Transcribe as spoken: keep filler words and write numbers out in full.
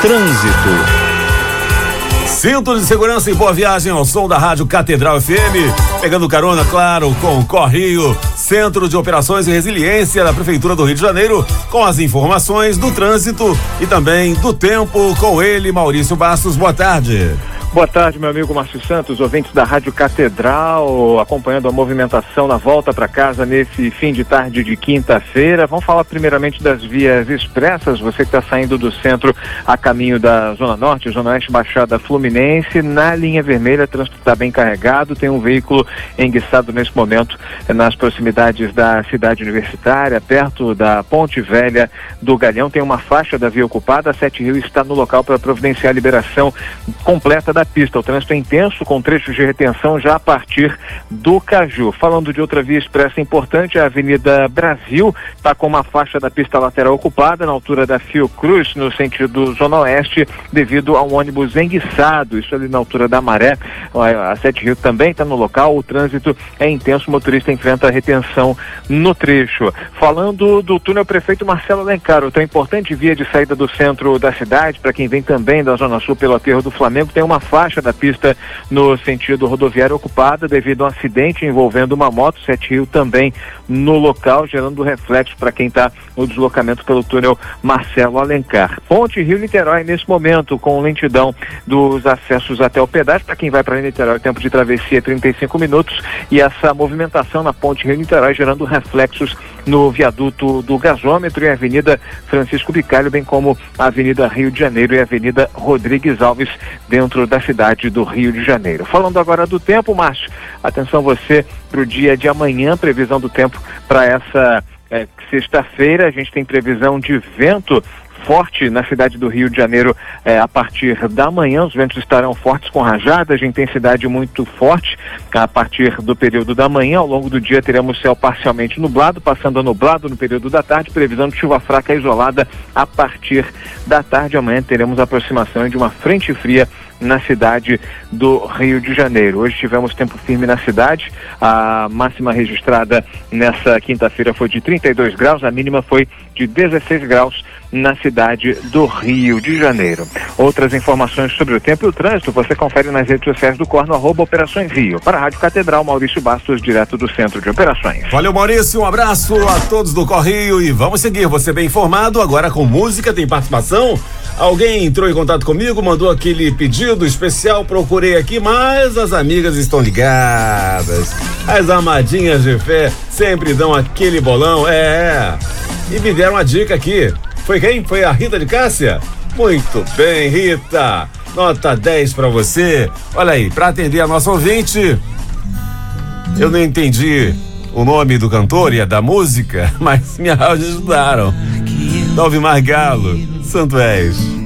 Trânsito. Cinto de segurança e boa viagem ao som da Rádio Catedral F M, pegando carona, claro, com o Correio, Centro de Operações e Resiliência da Prefeitura do Rio de Janeiro, com as informações do trânsito e também do tempo, com ele, Maurício Bastos. Boa tarde. Boa tarde, meu amigo Márcio Santos, ouvintes da Rádio Catedral, acompanhando a movimentação na volta para casa nesse fim de tarde de quinta-feira. Vamos falar primeiramente das vias expressas. Você que está saindo do centro a caminho da Zona Norte, Zona Oeste, Baixada Fluminense, na linha vermelha, o trânsito está bem carregado, tem um veículo enguiçado nesse momento nas proximidades da cidade universitária, perto da Ponte Velha do Galeão, tem uma faixa da via ocupada. A Sete Rios está no local para providenciar a liberação completa da pista. O trânsito é intenso, com trechos de retenção já a partir do Caju. Falando de outra via expressa importante, a Avenida Brasil está com uma faixa da pista lateral ocupada na altura da Fiocruz, no sentido Zona Oeste, devido a um ônibus enguiçado, isso ali na altura da Maré. A Sete Rio também está no local, o trânsito é intenso, o motorista enfrenta retenção no trecho. Falando do túnel Prefeito Marcelo Alencar, outra importante via de saída do centro da cidade, para quem vem também da Zona Sul pelo aterro do Flamengo, tem uma faixa da pista no sentido rodoviário ocupada devido a um acidente envolvendo uma moto. Sete Rio também no local, gerando reflexo para quem está no deslocamento pelo túnel Marcelo Alencar. Ponte Rio-Niterói nesse momento com lentidão dos acessos até o pedágio. Para quem vai para Niterói, o tempo de travessia é trinta e cinco minutos, e essa movimentação na Ponte Rio-Niterói gerando reflexos no viaduto do gasômetro e a Avenida Francisco Bicalho, bem como a Avenida Rio de Janeiro e a Avenida Rodrigues Alves, dentro da cidade do Rio de Janeiro. Falando agora do tempo, Márcio, atenção você para o dia de amanhã, previsão do tempo para essa é, sexta-feira. A gente tem previsão de vento forte na cidade do Rio de Janeiro eh, a partir da manhã. Os ventos estarão fortes com rajadas de intensidade muito forte a partir do período da manhã. Ao longo do dia teremos céu parcialmente nublado, passando a nublado no período da tarde, previsão de chuva fraca isolada a partir da tarde. Amanhã teremos a aproximação de uma frente fria na cidade do Rio de Janeiro. Hoje tivemos tempo firme na cidade, a máxima registrada nessa quinta-feira foi de trinta e dois graus, a mínima foi de dezesseis graus na cidade do Rio de Janeiro. Outras informações sobre o tempo e o trânsito você confere nas redes sociais do Corno, arroba Operações Rio. Para a Rádio Catedral, Maurício Bastos, direto do Centro de Operações. Valeu, Maurício, um abraço a todos do Correio e vamos seguir, você bem informado, agora com música, tem participação. Alguém entrou em contato comigo, mandou aquele pedido especial, procurei aqui, mas as amigas estão ligadas. As amadinhas de fé sempre dão aquele bolão, é, e me deram uma dica aqui. Foi quem? Foi a Rita de Cássia? Muito bem, Rita. Nota dez pra você. Olha aí, pra atender a nossa ouvinte, eu não entendi o nome do cantor e a da música, mas me ajudaram. Dalvimar Galo, Santo És.